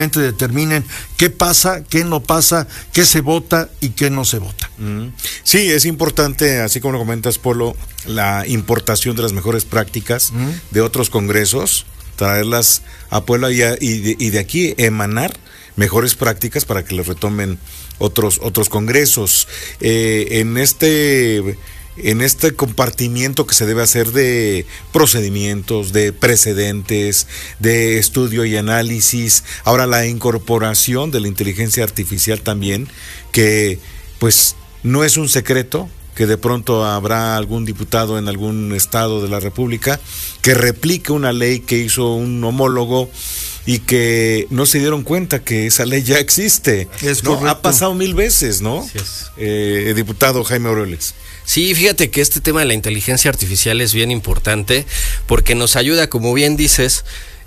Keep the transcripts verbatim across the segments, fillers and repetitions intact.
determinen qué pasa, qué no pasa, qué se vota y qué no se vota. Mm. Sí, es importante, así como lo comentas, Polo, la importación de las mejores prácticas mm. de otros congresos, traerlas a Puebla y, a, y, de, y de aquí emanar mejores prácticas para que les retomen otros otros congresos. Eh, en este en este compartimiento que se debe hacer de procedimientos, de precedentes, de estudio y análisis, ahora la incorporación de la inteligencia artificial también, que pues no es un secreto, que de pronto habrá algún diputado en algún estado de la República que replique una ley que hizo un homólogo y que no se dieron cuenta que esa ley ya existe. Es ¿no? Ha pasado mil veces, ¿no? Sí es. Eh, diputado Jaime Aureoles. Sí, fíjate que este tema de la inteligencia artificial es bien importante porque nos ayuda, como bien dices,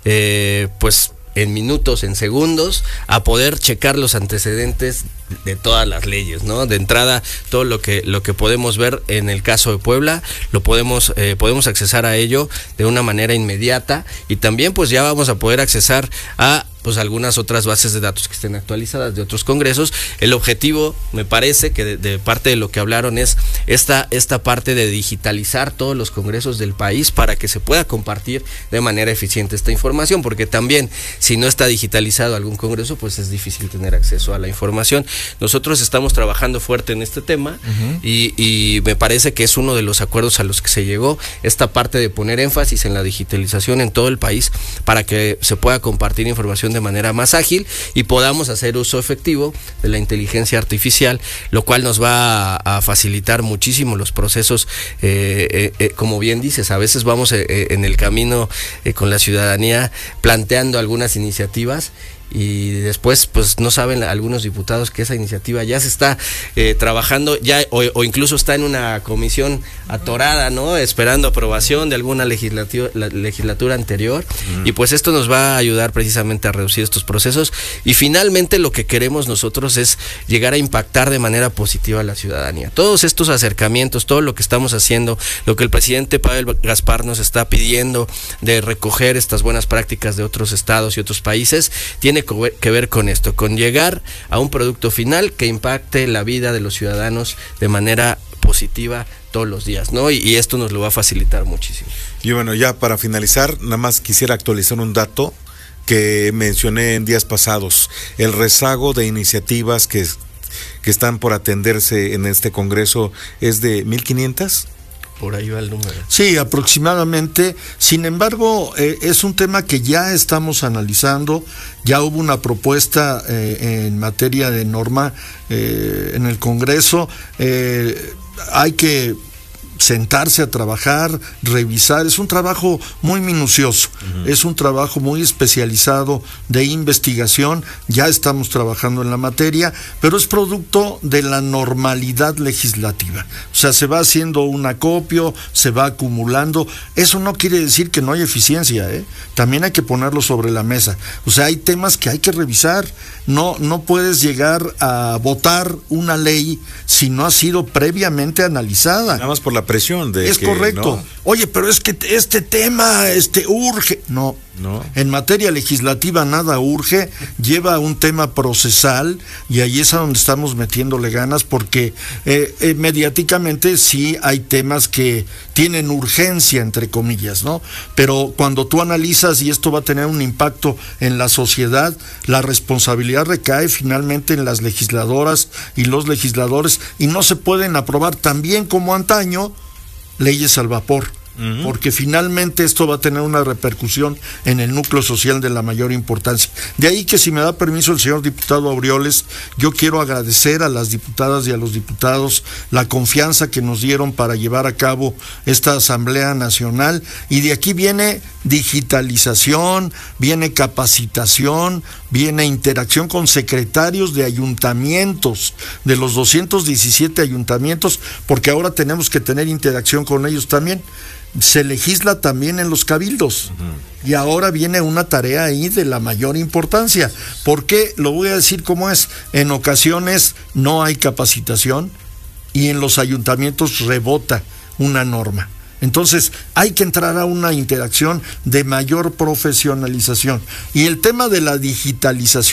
eh, pues en minutos, en segundos, a poder checar los antecedentes de todas las leyes, ¿no? De entrada, todo lo que lo que podemos ver en el caso de Puebla, lo podemos eh, podemos accesar a ello de una manera inmediata y también pues ya vamos a poder accesar a pues algunas otras bases de datos que estén actualizadas de otros congresos. El objetivo, me parece, que de, de parte de lo que hablaron es esta, esta parte de digitalizar todos los congresos del país para que se pueda compartir de manera eficiente esta información, porque también si no está digitalizado algún congreso, pues es difícil tener acceso a la información. Nosotros estamos trabajando fuerte en este tema uh-huh. y, y me parece que es uno de los acuerdos a los que se llegó, esta parte de poner énfasis en la digitalización en todo el país para que se pueda compartir información de manera más ágil y podamos hacer uso efectivo de la inteligencia artificial, lo cual nos va a, a facilitar muchísimo los procesos. Eh, eh, eh, como bien dices, a veces vamos eh, eh, en el camino eh, con la ciudadanía planteando algunas iniciativas y después pues no saben algunos diputados que esa iniciativa ya se está eh, trabajando ya o, o incluso está en una comisión atorada, ¿no? Esperando aprobación de alguna legislatura, la, legislatura anterior mm. y pues esto nos va a ayudar precisamente a reducir estos procesos y finalmente lo que queremos nosotros es llegar a impactar de manera positiva a la ciudadanía. Todos estos acercamientos, todo lo que estamos haciendo, lo que el presidente Pavel Gaspar nos está pidiendo de recoger estas buenas prácticas de otros estados y otros países, tiene que ver con esto, con llegar a un producto final que impacte la vida de los ciudadanos de manera positiva todos los días, ¿no? Y, y esto nos lo va a facilitar muchísimo. Y bueno, ya para finalizar, nada más quisiera actualizar un dato que mencioné en días pasados, el rezago de iniciativas que, que están por atenderse en este Congreso es de mil quinientas. Por ahí va el número. Sí, aproximadamente. Sin embargo, eh, es un tema que ya estamos analizando. Ya hubo una propuesta eh, en materia de norma eh, en el Congreso. Eh, hay que sentarse a trabajar, revisar, es un trabajo muy minucioso, uh-huh. es un trabajo muy especializado de investigación, ya estamos trabajando en la materia, pero es producto de la normalidad legislativa, o sea, se va haciendo un acopio, se va acumulando, eso no quiere decir que no hay eficiencia, ¿eh? También hay que ponerlo sobre la mesa, o sea, hay temas que hay que revisar, no, no puedes llegar a votar una ley si no ha sido previamente analizada. Nada más por la presión de es que, correcto. ¿no? Oye, pero es que este tema este urge. No, no. En materia legislativa nada urge, lleva un tema procesal y ahí es a donde estamos metiéndole ganas porque eh, eh, mediáticamente sí hay temas que tienen urgencia, entre comillas, ¿no? Pero cuando tú analizas y esto va a tener un impacto en la sociedad, la responsabilidad recae finalmente en las legisladoras y los legisladores y no se pueden aprobar tan bien como antaño leyes al vapor, uh-huh. porque finalmente esto va a tener una repercusión en el núcleo social de la mayor importancia. De ahí que, si me da permiso el señor diputado Aureoles, yo quiero agradecer a las diputadas y a los diputados la confianza que nos dieron para llevar a cabo esta Asamblea Nacional, y de aquí viene digitalización, viene capacitación, viene interacción con secretarios de ayuntamientos, de los doscientos diecisiete ayuntamientos, porque ahora tenemos que tener interacción con ellos también. Se legisla también en los cabildos, uh-huh. y ahora viene una tarea ahí de la mayor importancia, porque lo voy a decir como es, en ocasiones no hay capacitación y en los ayuntamientos rebota una norma. Entonces hay que entrar a una interacción de mayor profesionalización. Y el tema de la digitalización